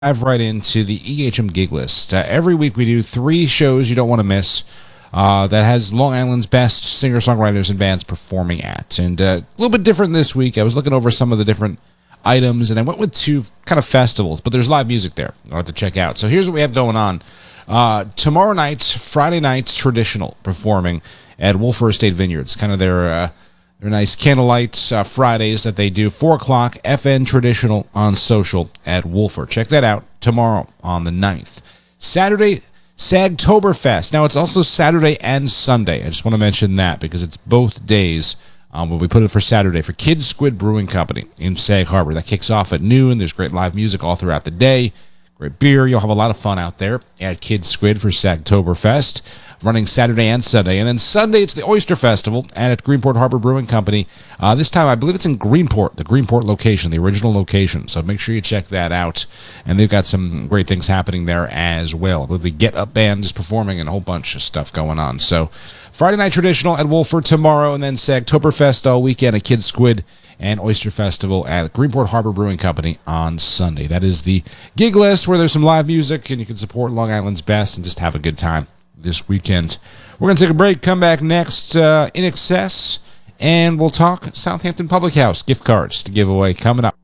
Dive right into the EHM gig list. Every week we do 3 shows you don't want to miss that has Long Island's best singer-songwriters and bands performing at. And a little bit different this week. I was looking over some of the different items, and I went with 2 kind of festivals, but there's live music there I'll have to check out. So here's what we have going on. Tomorrow night, Friday night's Traditional performing at Wolfer Estate Vineyards, kind of their nice candlelight Fridays that they do. 4 o'clock, FN Traditional on social at Wolfer. Check that out tomorrow on the 9th. Saturday, Sagtoberfest. Now, it's also Saturday and Sunday. I just want to mention that because it's both days. But we put it for Saturday for Kid Squid Brewing Company in Sag Harbor. That kicks off at noon. There's great live music all throughout the day. Great beer. You'll have a lot of fun out there at Kid Squid for Sagtoberfest, running Saturday and Sunday. And then Sunday, it's the Oyster Festival at Greenport Harbor Brewing Company. This time, I believe it's in Greenport, the Greenport location, the original location. So make sure you check that out. And they've got some great things happening there as well. I believe the Get Up Band is performing and a whole bunch of stuff going on. So Friday night Traditional at Wolfer tomorrow, and then Sagtoberfest all weekend at Kid Squid and Oyster Festival at Greenport Harbor Brewing Company on Sunday. That is the gig list where there's some live music and you can support Long Island's best and just have a good time this weekend. We're going to take a break, come back next in excess, and we'll talk Southampton Public House gift cards to give away coming up.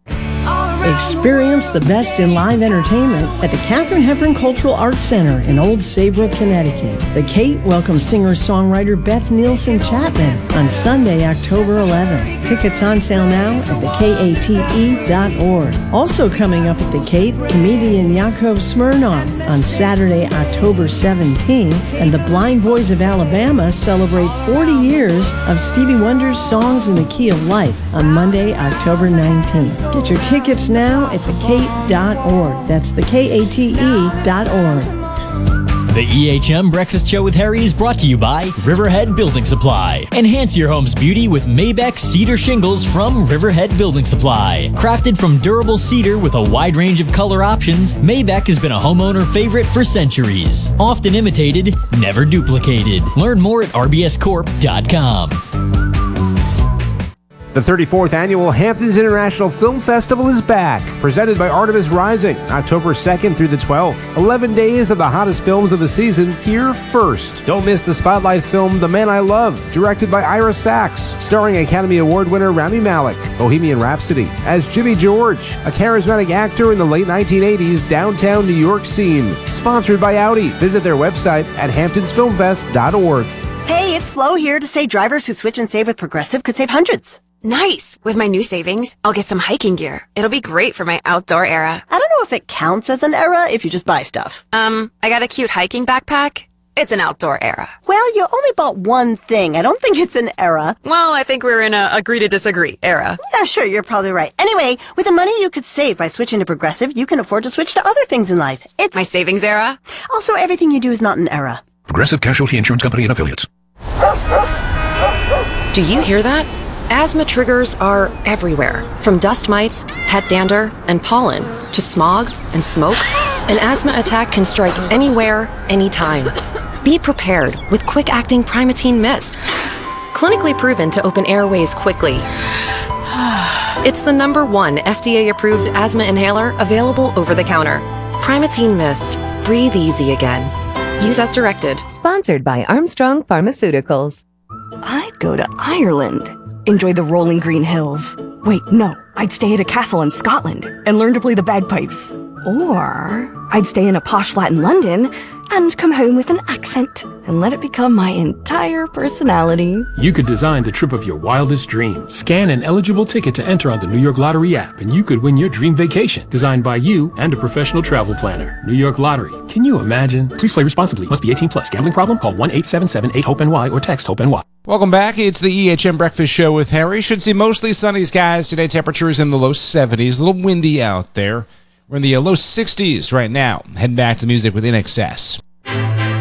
Experience the best in live entertainment at the Katharine Hepburn Cultural Arts Center in Old Saybrook, Connecticut. The Kate welcomes singer-songwriter Beth Nielsen Chapman on Sunday, October 11th. Tickets on sale now at thekate.org. Also coming up at the Kate, comedian Yakov Smirnoff on Saturday, October 17th. And the Blind Boys of Alabama celebrate 40 years of Stevie Wonder's Songs in the Key of Life on Monday, October 19th. Get your tickets now at thekate.org. That's thekate.org. The EHM Breakfast Show with Harry is brought to you by Riverhead Building Supply. Enhance your home's beauty with Maybeck Cedar Shingles from Riverhead Building Supply. Crafted from durable cedar with a wide range of color options, Maybeck has been a homeowner favorite for centuries. Often imitated, never duplicated. Learn more at rbscorp.com. The 34th Annual Hamptons International Film Festival is back, presented by Artemis Rising, October 2nd through the 12th. 11 days of the hottest films of the season here first. Don't miss the spotlight film The Man I Love, directed by Ira Sachs, starring Academy Award winner Rami Malek, Bohemian Rhapsody, as Jimmy George, a charismatic actor in the late 1980s downtown New York scene. Sponsored by Audi. Visit their website at hamptonsfilmfest.org. Hey, it's Flo here to say drivers who switch and save with Progressive could save hundreds. Nice! With my new savings, I'll get some hiking gear. It'll be great for my outdoor era. I don't know if it counts as an era if you just buy stuff. I got a cute hiking backpack. It's an outdoor era. Well, you only bought one thing. I don't think it's an era. Well, I think we're in a agree to disagree era. Yeah, sure, you're probably right. Anyway, with the money you could save by switching to Progressive, you can afford to switch to other things in life. It's my savings era. Also, everything you do is not an era. Progressive Casualty Insurance Company and Affiliates. Do you hear that? Asthma triggers are everywhere, from dust mites, pet dander, and pollen, to smog and smoke. An asthma attack can strike anywhere, anytime. Be prepared with quick-acting Primatene Mist. Clinically proven to open airways quickly. It's the #1 FDA-approved asthma inhaler available over the counter. Primatene Mist. Breathe easy again. Use as directed. Sponsored by Armstrong Pharmaceuticals. I'd go to Ireland. Enjoy the rolling green hills. Wait, no. I'd stay at a castle in Scotland and learn to play the bagpipes. Or I'd stay in a posh flat in London and come home with an accent and let it become my entire personality. You could design the trip of your wildest dreams. Scan an eligible ticket to enter on the New York Lottery app, and you could win your dream vacation, designed by you and a professional travel planner. New York Lottery. Can you imagine? Please play responsibly. Must be 18 plus. Gambling problem? Call 1-877-8-HOPE-NY or text HOPE-NY. Welcome back. It's the EHM Breakfast Show with Harry. Should see mostly sunny skies today. Temperatures in the low 70s. A little windy out there. We're in the low 60s right now. Heading back to music with In Excess.